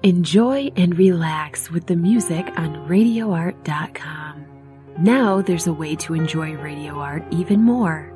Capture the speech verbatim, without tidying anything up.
Enjoy and relax with the music on radio art dot com. Now there's a way to enjoy radio art even more.